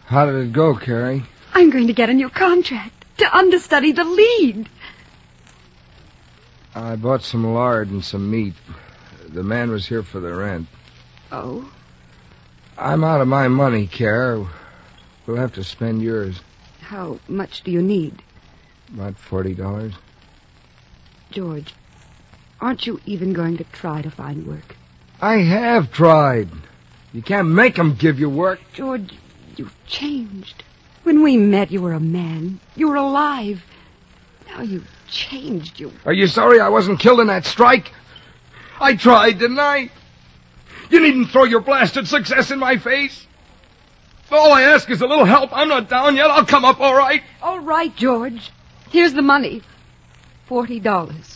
How did it go, Carrie? I'm going to get a new contract to understudy the lead. I bought some lard and some meat. The man was here for the rent. Oh? I'm out of my money, Carrie. We'll have to spend yours. How much do you need? About $40. George, aren't you even going to try to find work? I have tried. You can't make them give you work. George, you've changed. When we met, you were a man. You were alive. Now you've changed. Are you sorry I wasn't killed in that strike? I tried, didn't I? You needn't throw your blasted success in my face. All I ask is a little help. I'm not down yet. I'll come up all right. All right, George. Here's the money. $40.